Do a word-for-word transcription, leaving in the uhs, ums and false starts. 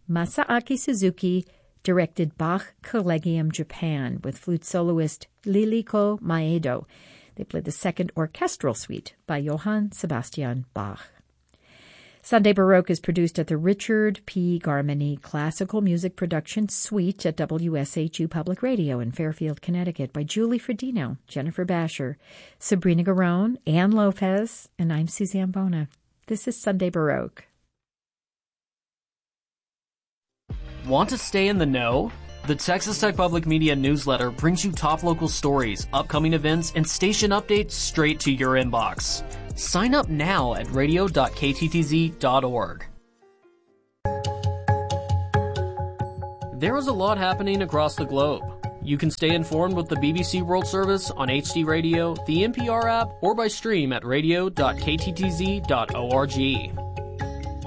Masaaki Suzuki directed Bach Collegium Japan with flute soloist Liliko Maedo. They played the second orchestral suite by Johann Sebastian Bach. Sunday Baroque is produced at the Richard P. Garmany Classical Music Production Suite at W S H U Public Radio in Fairfield, Connecticut by Julie Fredino, Jennifer Basher, Sabrina Garone, Ann Lopez, and I'm Suzanne Bona. This is Sunday Baroque. Want to stay in the know? The Texas Tech Public Media newsletter brings you top local stories, upcoming events, and station updates straight to your inbox. Sign up now at radio dot k t t z dot org. There is a lot happening across the globe. You can stay informed with the B B C World Service on H D Radio, the N P R app, or by stream at radio dot k t t z dot org.